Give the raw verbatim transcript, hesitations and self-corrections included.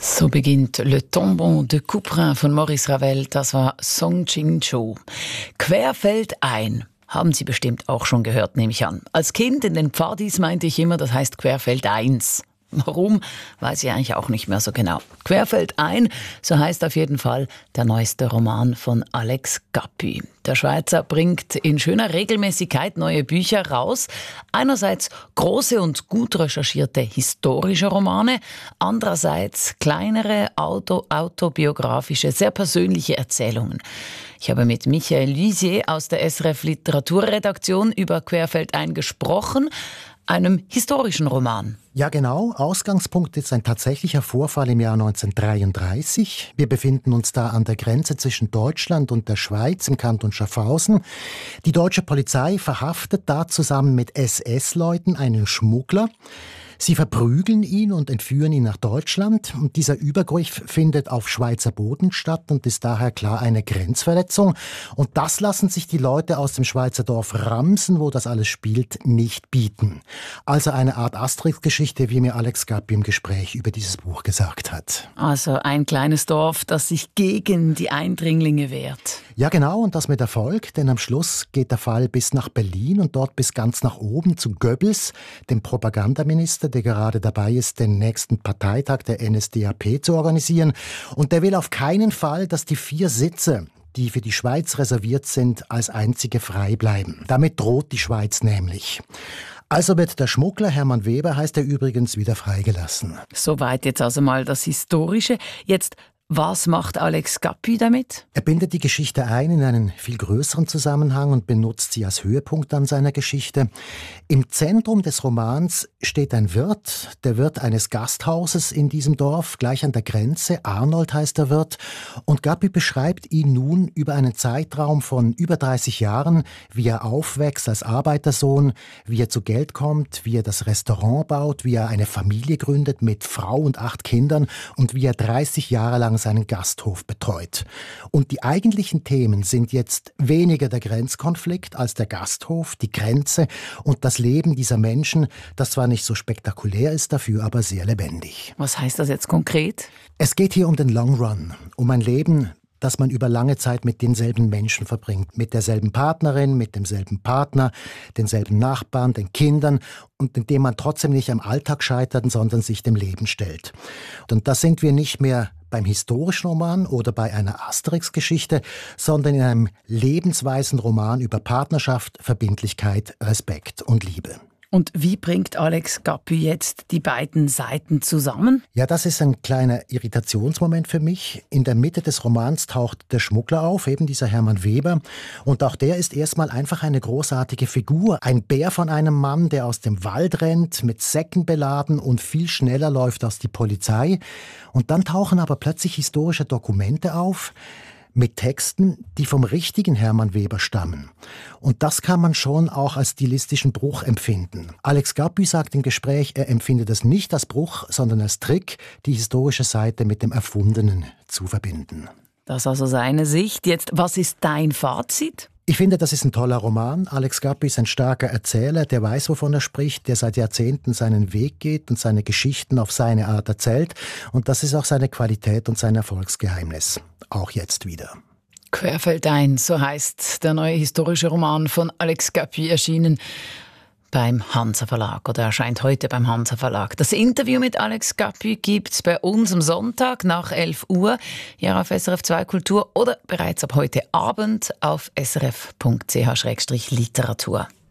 So beginnt Le Tombeau de Couperin von Maurice Ravel. Das war Song Ching-Cho. Querfeldein. Haben Sie bestimmt auch schon gehört, nehme ich an. Als Kind in den Pfadis meinte ich immer, das heißt Querfeldeins. Warum, weiß ich eigentlich auch nicht mehr so genau. Querfeldein, so heißt auf jeden Fall der neueste Roman von Alex Gapy. Der Schweizer bringt in schöner Regelmäßigkeit neue Bücher raus. Einerseits große und gut recherchierte historische Romane, andererseits kleinere auto- autobiografische, sehr persönliche Erzählungen. Ich habe mit Michael Lysier aus der S R F Literaturredaktion über Querfeldein gesprochen, einem historischen Roman. Ja, genau. Ausgangspunkt ist ein tatsächlicher Vorfall im Jahr neunzehnhundertdreiunddreißig. Wir befinden uns da an der Grenze zwischen Deutschland und der Schweiz im Kanton Schaffhausen. Die deutsche Polizei verhaftet da zusammen mit S S-Leuten einen Schmuggler. Sie verprügeln ihn und entführen ihn nach Deutschland. Und dieser Übergriff findet auf Schweizer Boden statt und ist daher klar eine Grenzverletzung. Und das lassen sich die Leute aus dem Schweizer Dorf Ramsen, wo das alles spielt, nicht bieten. Also eine Art Asterix-Geschichte, wie mir Alex Gapy im Gespräch über dieses Buch gesagt hat. Also ein kleines Dorf, das sich gegen die Eindringlinge wehrt. Ja, genau, und das mit Erfolg, denn am Schluss geht der Fall bis nach Berlin und dort bis ganz nach oben zu Goebbels, dem Propagandaminister, der gerade dabei ist, den nächsten Parteitag der N S D A P zu organisieren. Und der will auf keinen Fall, dass die vier Sitze, die für die Schweiz reserviert sind, als einzige frei bleiben. Damit droht die Schweiz nämlich. Also wird der Schmuggler, Hermann Weber heißt er übrigens, wieder freigelassen. Soweit jetzt also mal das Historische. Jetzt, was macht Alex Gapy damit? Er bindet die Geschichte ein in einen viel größeren Zusammenhang und benutzt sie als Höhepunkt an seiner Geschichte. Im Zentrum des Romans steht ein Wirt, der Wirt eines Gasthauses in diesem Dorf, gleich an der Grenze. Arnold heißt der Wirt. Und Gapy beschreibt ihn nun über einen Zeitraum von über dreißig Jahren, wie er aufwächst als Arbeitersohn, wie er zu Geld kommt, wie er das Restaurant baut, wie er eine Familie gründet mit Frau und acht Kindern und wie er dreißig Jahre lang seinen Gasthof betreut. Und die eigentlichen Themen sind jetzt weniger der Grenzkonflikt als der Gasthof, die Grenze und das Leben dieser Menschen, das zwar nicht so spektakulär ist, dafür aber sehr lebendig. Was heißt das jetzt konkret? Es geht hier um den Long Run, um ein Leben, das man über lange Zeit mit denselben Menschen verbringt. Mit derselben Partnerin, mit demselben Partner, denselben Nachbarn, den Kindern und in dem man trotzdem nicht am Alltag scheitert, sondern sich dem Leben stellt. Und da sind wir nicht mehr beim historischen Roman oder bei einer Asterix-Geschichte, sondern in einem lebensweisen Roman über Partnerschaft, Verbindlichkeit, Respekt und Liebe. Und wie bringt Alex Gapy jetzt die beiden Seiten zusammen? Ja, das ist ein kleiner Irritationsmoment für mich. In der Mitte des Romans taucht der Schmuggler auf, eben dieser Hermann Weber. Und auch der ist erstmal einfach eine großartige Figur. Ein Bär von einem Mann, der aus dem Wald rennt, mit Säcken beladen und viel schneller läuft als die Polizei. Und dann tauchen aber plötzlich historische Dokumente auf, mit Texten, die vom richtigen Hermann Weber stammen. Und das kann man schon auch als stilistischen Bruch empfinden. Alex Gapy sagt im Gespräch, er empfindet es nicht als Bruch, sondern als Trick, die historische Seite mit dem Erfundenen zu verbinden. Das ist also seine Sicht. Jetzt, was ist dein Fazit? Ich finde, das ist ein toller Roman. Alex Gapy ist ein starker Erzähler, der weiß, wovon er spricht, der seit Jahrzehnten seinen Weg geht und seine Geschichten auf seine Art erzählt. Und das ist auch seine Qualität und sein Erfolgsgeheimnis. Auch jetzt wieder. Querfeldein, so heißt der neue historische Roman von Alex Gapy, erschienen beim Hansa Verlag oder erscheint heute beim Hansa Verlag. Das Interview mit Alex Gapy gibt's bei uns am Sonntag nach elf Uhr hier auf S R F zwei Kultur oder bereits ab heute Abend auf srf punkt c h slash literatur.